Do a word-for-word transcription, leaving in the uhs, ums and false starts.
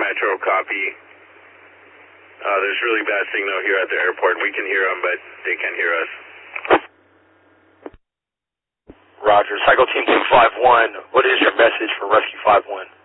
Metro, copy. Uh, there's really bad signal here at the airport. We can hear them, but they can't hear us. Roger. Cycle Team two five one, what is your message for Rescue five one?